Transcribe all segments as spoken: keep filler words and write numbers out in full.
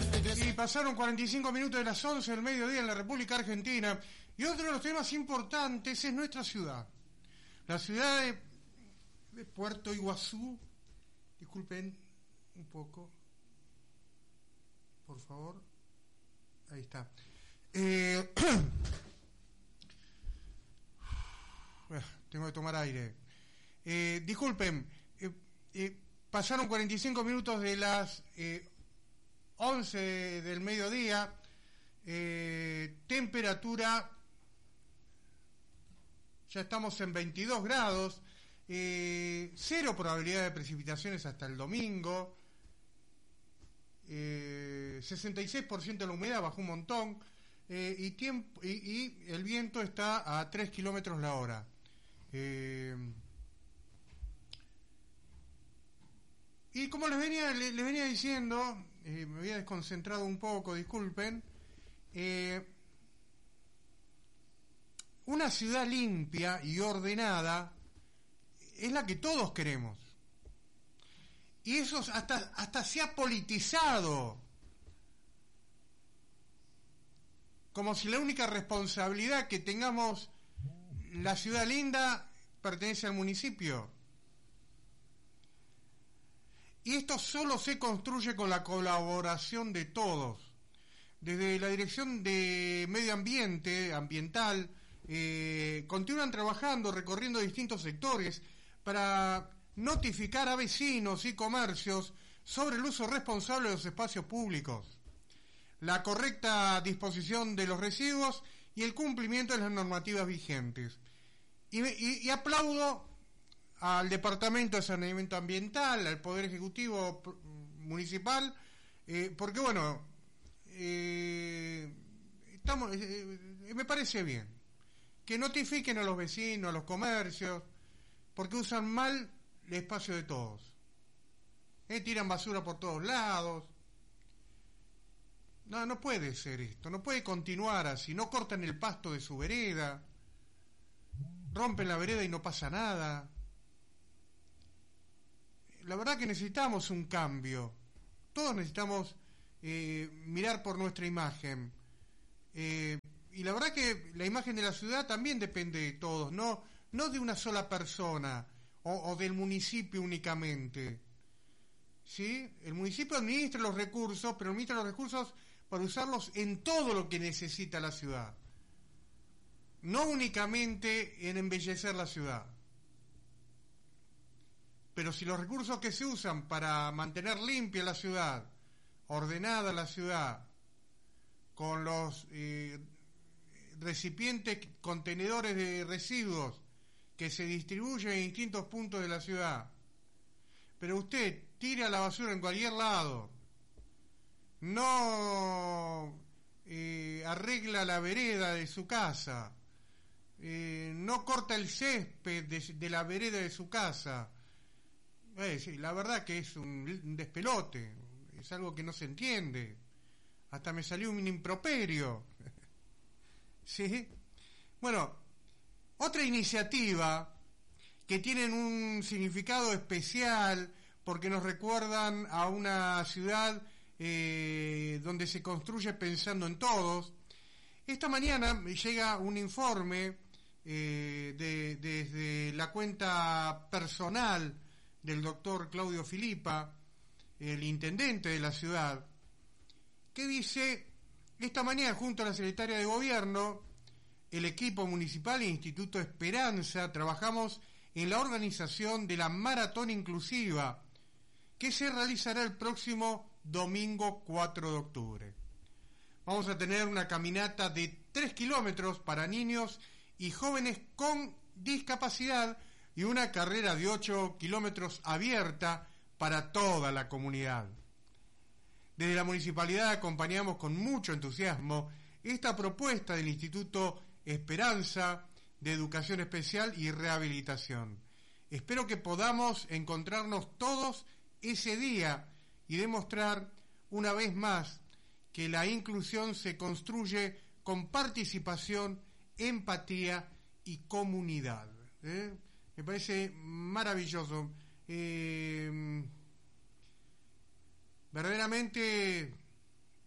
Y pasaron cuarenta y cinco minutos de las once del mediodía en la República Argentina. Y otro de los temas importantes es nuestra ciudad. La ciudad de, de Puerto Iguazú. Disculpen un poco. Por favor. Ahí está. Eh, tengo que tomar aire. Eh, disculpen. Eh, eh, pasaron cuarenta y cinco minutos de las eh, once del mediodía. Eh, temperatura, ya estamos en veintidós grados, eh, cero probabilidad de precipitaciones hasta el domingo, eh, sesenta y seis por ciento de la humedad, bajó un montón, eh, y, tiempo, y, y el viento está a tres kilómetros la hora. Eh, y como les venía, les, les venía diciendo, eh, me había desconcentrado un poco, disculpen. Eh, una ciudad limpia y ordenada es la que todos queremos, y eso hasta hasta se ha politizado, como si la única responsabilidad que tengamos la ciudad linda pertenece al municipio, y esto solo se construye con la colaboración de todos. Desde la Dirección de Medio Ambiente, Ambiental, eh, continúan trabajando, recorriendo distintos sectores para notificar a vecinos y comercios sobre el uso responsable de los espacios públicos, la correcta disposición de los residuos y el cumplimiento de las normativas vigentes. Y, y, y aplaudo al Departamento de Saneamiento Ambiental, al Poder Ejecutivo Municipal, eh, porque bueno, Eh, estamos, eh, me parece bien que notifiquen a los vecinos, a los comercios, porque usan mal el espacio de todos, eh, tiran basura por todos lados. No, no puede ser esto, no puede continuar así. No cortan el pasto de su vereda, rompen la vereda y no pasa nada. La verdad que necesitamos un cambio, todos necesitamos Eh, mirar por nuestra imagen, eh, y la verdad que la imagen de la ciudad también depende de todos, no no de una sola persona o, o del municipio únicamente, ¿sí? El municipio administra los recursos, pero administra los recursos para usarlos en todo lo que necesita la ciudad, no únicamente en embellecer la ciudad. Pero si los recursos que se usan para mantener limpia la ciudad, ordenada la ciudad, con los eh, recipientes, contenedores de residuos que se distribuyen en distintos puntos de la ciudad, pero usted tira la basura en cualquier lado, no eh, arregla la vereda de su casa, eh, no corta el césped de, de la vereda de su casa, eh, sí, la verdad que es un, un despelote. Es algo que no se entiende. Hasta me salió un improperio. ¿Sí? Bueno, otra iniciativa que tienen un significado especial porque nos recuerdan a una ciudad eh, donde se construye pensando en todos. Esta mañana me llega un informe eh, de, desde la cuenta personal del doctor Claudio Filipa, el intendente de la ciudad, que dice: esta mañana junto a la secretaria de gobierno, el equipo municipal e Instituto Esperanza trabajamos en la organización de la maratón inclusiva que se realizará el próximo domingo cuatro de octubre. Vamos a tener una caminata de tres kilómetros para niños y jóvenes con discapacidad y una carrera de ocho kilómetros abierta para toda la comunidad. Desde la municipalidad acompañamos con mucho entusiasmo esta propuesta del Instituto Esperanza de Educación Especial y Rehabilitación. Espero que podamos encontrarnos todos ese día y demostrar una vez más que la inclusión se construye con participación, empatía y comunidad. ¿Eh? Me parece maravilloso. Eh, verdaderamente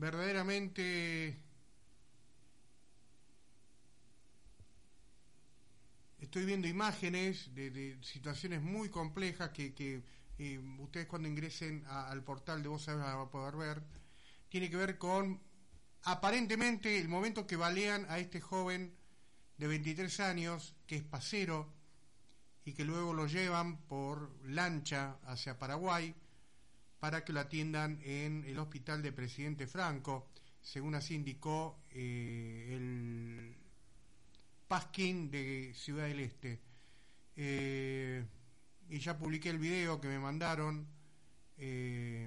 verdaderamente estoy viendo imágenes de, de situaciones muy complejas que, que eh, ustedes cuando ingresen a, al portal de Vos Sabés van a poder ver. Tiene que ver con aparentemente el momento que balean a este joven de veintitrés años que es pasero y que luego lo llevan por lancha hacia Paraguay para que lo atiendan en el hospital de Presidente Franco, según así indicó eh, el Pasquín de Ciudad del Este. Eh, y ya publiqué el video que me mandaron, eh,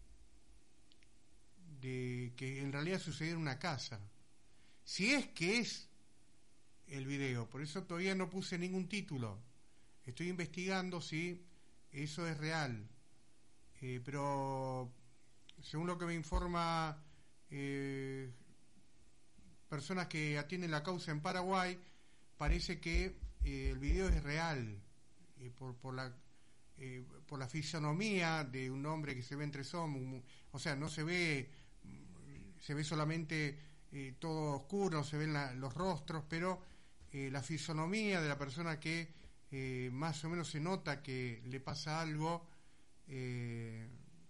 de que en realidad sucedió en una casa. Si es que es el video, por eso todavía no puse ningún título. Estoy investigando si eso es real. Eh, pero según lo que me informa eh, personas que atienden la causa en Paraguay, parece que eh, el video es real, eh, por, por la eh, por la fisonomía de un hombre que se ve entre sombras, o sea, no se ve, se ve solamente eh, todo oscuro, se ven la, los rostros, pero eh, la fisonomía de la persona que eh, más o menos se nota que le pasa algo, Eh,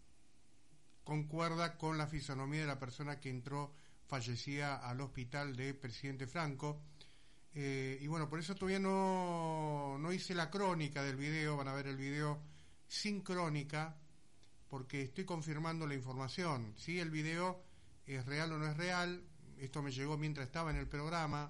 concuerda con la fisonomía de la persona que entró fallecida al hospital de Presidente Franco. Eh, y bueno, por eso todavía no, no hice la crónica del video. Van a ver el video sin crónica, porque estoy confirmando la información. Si el video es real o no es real, esto me llegó mientras estaba en el programa,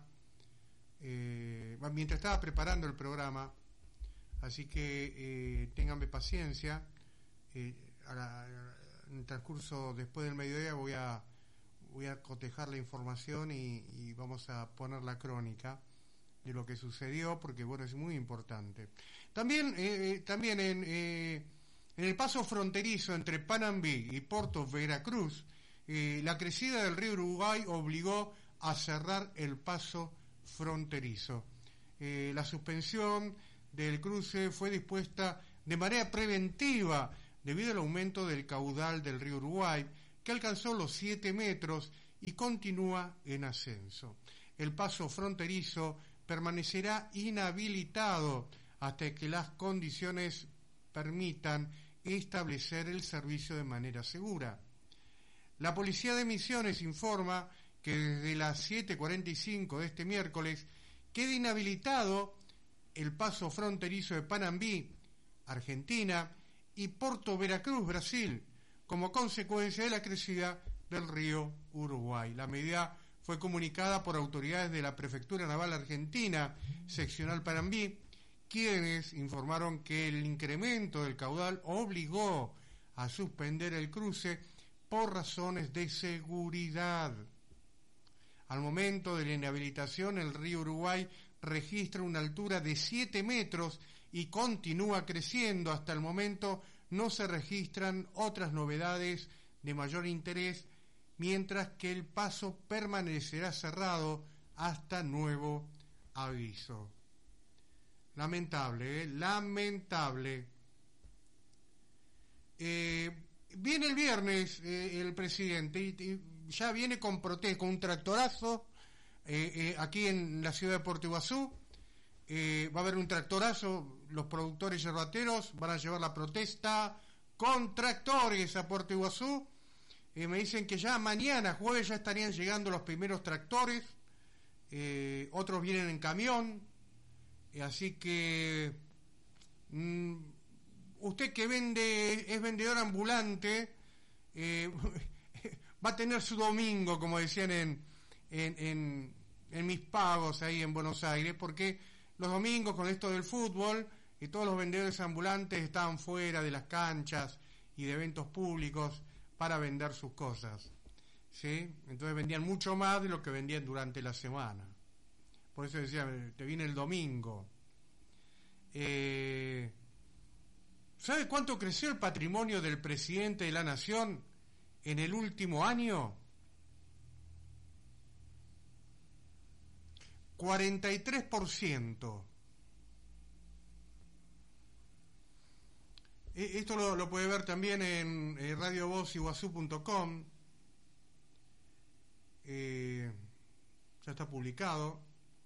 eh, mientras estaba preparando el programa, así que eh, ténganme paciencia. Eh, a la, en el transcurso después del mediodía voy a voy a cotejar la información y, y vamos a poner la crónica de lo que sucedió, porque bueno, es muy importante. También eh, también en, eh, en el paso fronterizo entre Panambí y Puerto Veracruz, eh, la crecida del río Uruguay obligó a cerrar el paso fronterizo. Eh, la suspensión del cruce fue dispuesta de manera preventiva debido al aumento del caudal del río Uruguay, que alcanzó los siete metros y continúa en ascenso. El paso fronterizo permanecerá inhabilitado hasta que las condiciones permitan establecer el servicio de manera segura. La Policía de Misiones informa que desde las siete cuarenta y cinco de este miércoles queda inhabilitado el paso fronterizo de Panambí, Argentina, y Puerto Veracruz, Brasil, como consecuencia de la crecida del río Uruguay. La medida fue comunicada por autoridades de la Prefectura Naval Argentina, seccional Panambí, quienes informaron que el incremento del caudal obligó a suspender el cruce por razones de seguridad. Al momento de la inhabilitación, el río Uruguay registra una altura de siete metros y continúa creciendo. Hasta el momento no se registran otras novedades de mayor interés, mientras que el paso permanecerá cerrado hasta nuevo aviso. Lamentable, ¿eh? Lamentable. Eh, viene el viernes eh, el presidente y, y ya viene con protesta, con un tractorazo eh, eh, aquí en la ciudad de Puerto Iguazú. Eh, va a haber un tractorazo, los productores yerbateros van a llevar la protesta con tractores a Puerto Iguazú. Eh, me dicen que ya mañana, jueves, ya estarían llegando los primeros tractores, eh, otros vienen en camión, eh, así que mmm, usted que vende, es vendedor ambulante, eh, va a tener su domingo, como decían en, en, en, en mis pagos ahí en Buenos Aires, porque los domingos con esto del fútbol y todos los vendedores ambulantes estaban fuera de las canchas y de eventos públicos para vender sus cosas, ¿sí? Entonces vendían mucho más de lo que vendían durante la semana. Por eso decía, te viene el domingo. Eh, ¿Sabe cuánto creció el patrimonio del presidente de la Nación en el último año? cuarenta y tres por ciento. Esto lo, lo puede ver también en eh, radio voz iguazú punto com. eh, ya está publicado.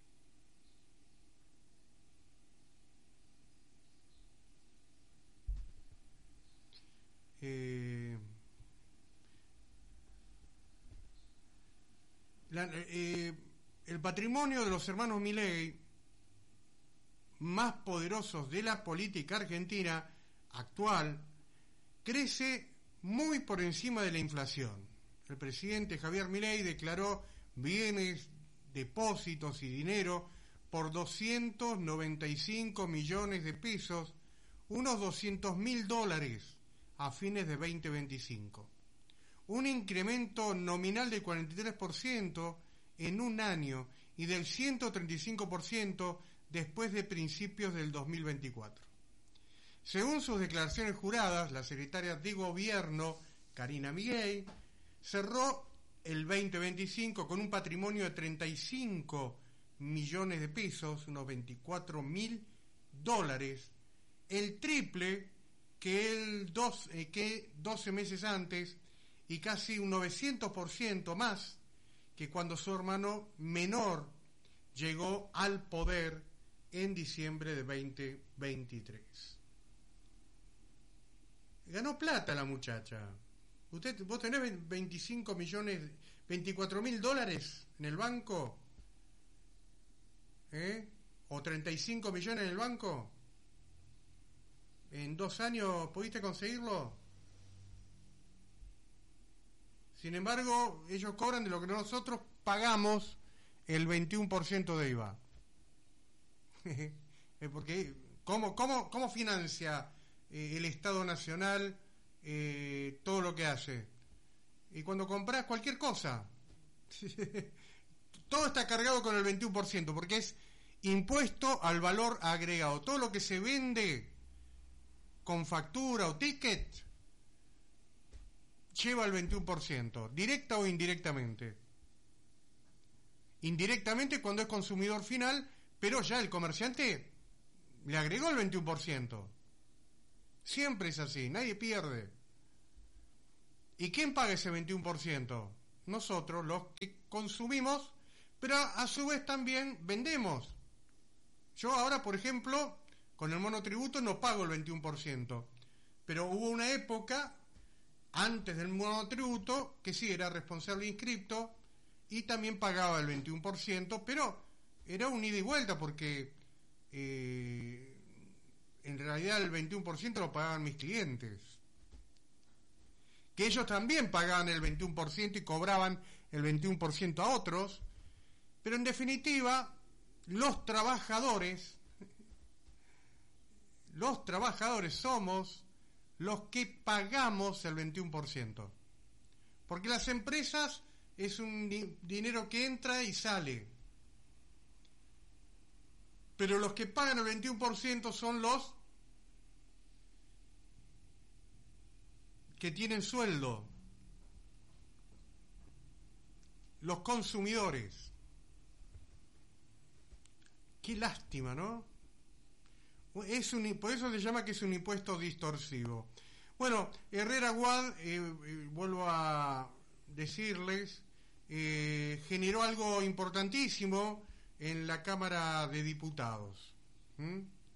Eh, la, eh, el patrimonio de los hermanos Milei, más poderosos de la política argentina actual, crece muy por encima de la inflación. El presidente Javier Milei declaró bienes, depósitos y dinero por doscientos noventa y cinco millones de pesos, unos doscientos mil dólares a fines de veinte veinticinco. Un incremento nominal del cuarenta y tres por ciento en un año y del ciento treinta y cinco por ciento después de principios del dos mil veinticuatro. Según sus declaraciones juradas, la secretaria de Gobierno, Karina Milei, cerró el veinte veinticinco con un patrimonio de treinta y cinco millones de pesos, unos veinticuatro mil dólares, el triple que, el dos, eh, que doce meses antes y casi un novecientos por ciento más que cuando su hermano menor llegó al poder en diciembre de veinte veintitrés. Ganó plata la muchacha. Usted, vos tenés veinticinco millones, veinticuatro mil dólares en el banco, ¿eh? O treinta y cinco millones en el banco. ¿En dos años pudiste conseguirlo? Sin embargo, ellos cobran de lo que nosotros pagamos el veintiuno por ciento de I V A. Porque, ¿cómo, cómo, cómo financia eh, el Estado Nacional eh, todo lo que hace? Y cuando compras cualquier cosa, todo está cargado con el veintiuno por ciento, porque es impuesto al valor agregado. Todo lo que se vende con factura o ticket lleva el veintiuno por ciento, directa o indirectamente. Indirectamente cuando es consumidor final, pero ya el comerciante le agregó el veintiuno por ciento. Siempre es así, nadie pierde. ¿Y quién paga ese veintiuno por ciento? Nosotros, los que consumimos, pero a su vez también vendemos. Yo ahora, por ejemplo, con el monotributo no pago el veintiuno por ciento, pero hubo una época antes del monotributo que sí era responsable inscripto y también pagaba el veintiuno por ciento, pero era un ida y vuelta porque eh, en realidad el veintiuno por ciento lo pagaban mis clientes, que ellos también pagaban el veintiuno por ciento y cobraban el veintiuno por ciento a otros, pero en definitiva los trabajadores los trabajadores somos los que pagamos el veintiuno por ciento, porque las empresas es un di- dinero que entra y sale, pero los que pagan el veintiuno por ciento son los que tienen sueldo, los consumidores. Qué lástima, ¿no? Es un, por eso se llama que es un impuesto distorsivo. Bueno, Herrera Wad, eh, eh, vuelvo a decirles, eh, generó algo importantísimo en la Cámara de Diputados. ¿Mm?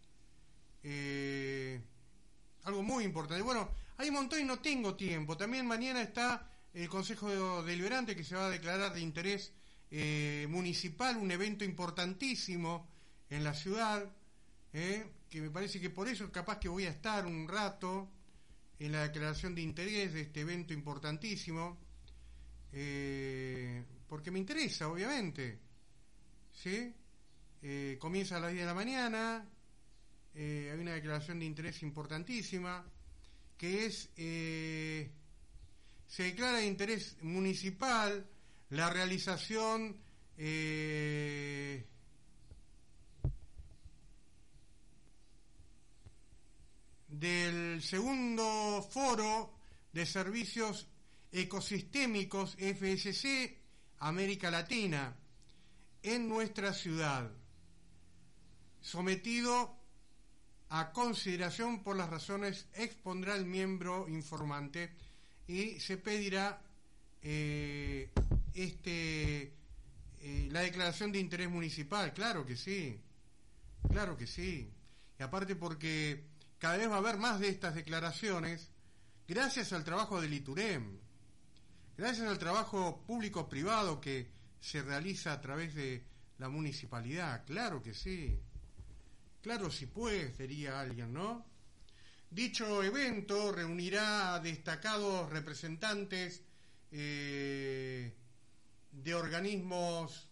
Eh, algo muy importante. Bueno, hay un montón y no tengo tiempo. También mañana está el Consejo Deliberante que se va a declarar de interés eh, municipal, un evento importantísimo en la ciudad, eh, que me parece que por eso capaz que voy a estar un rato en la declaración de interés de este evento importantísimo, eh, porque me interesa, obviamente, ¿sí? Eh, comienza a las diez de la mañana, eh, hay una declaración de interés importantísima, que es, eh, se declara de interés municipal la realización eh, del segundo foro de servicios ecosistémicos F S C América Latina en nuestra ciudad, sometido a consideración por las razones expondrá el miembro informante y se pedirá eh, este eh, la declaración de interés municipal, claro que sí, claro que sí. Y aparte porque cada vez va a haber más de estas declaraciones gracias al trabajo del ITUREM, gracias al trabajo público-privado que se realiza a través de la municipalidad, claro que sí. Claro, si pues, diría alguien, ¿no? Dicho evento reunirá a destacados representantes eh, de organismos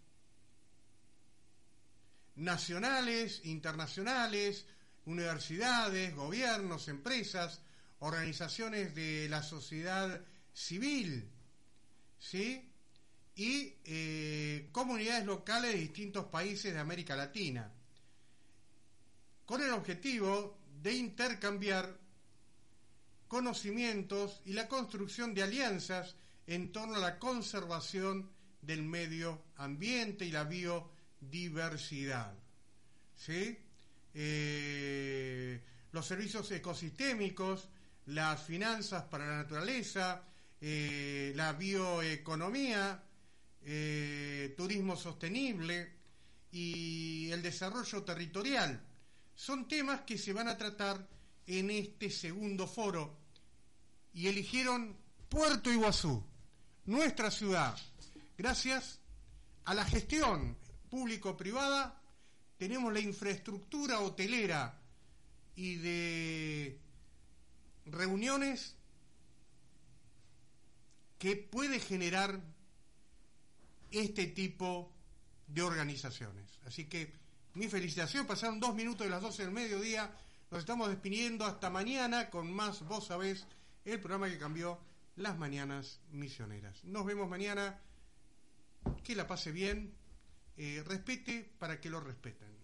nacionales, internacionales, universidades, gobiernos, empresas, organizaciones de la sociedad civil, ¿sí? Y eh, comunidades locales de distintos países de América Latina, con el objetivo de intercambiar conocimientos y la construcción de alianzas en torno a la conservación del medio ambiente y la biodiversidad, ¿sí? Eh, los servicios ecosistémicos, las finanzas para la naturaleza, eh, la bioeconomía, eh, turismo sostenible y el desarrollo territorial. Son temas que se van a tratar en este segundo foro y eligieron Puerto Iguazú, nuestra ciudad. Gracias a la gestión público-privada tenemos la infraestructura hotelera y de reuniones que puede generar este tipo de organizaciones. Así que mi felicitación, pasaron dos minutos de las doce del mediodía, nos estamos despidiendo hasta mañana con más Vos Sabés, el programa que cambió las mañanas misioneras. Nos vemos mañana, que la pase bien, eh, respete para que lo respeten.